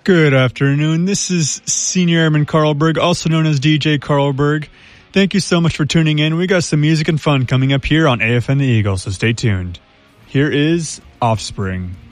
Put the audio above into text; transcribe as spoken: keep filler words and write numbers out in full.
Good afternoon. This is Senior Airman Carlberg, also known as D J Carlberg. Thank you so much for tuning in. We got some music and fun coming up here on A F N The Eagle, so stay tuned. Here is Offspring.